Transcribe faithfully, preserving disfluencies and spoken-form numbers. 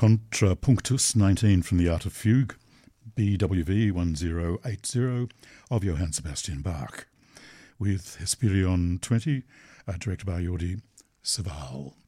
Contrapunctus nineteen from the Art of Fugue, B W V one zero eight zero of Johann Sebastian Bach, with Hesperion twenty, uh, directed by Jordi Savall.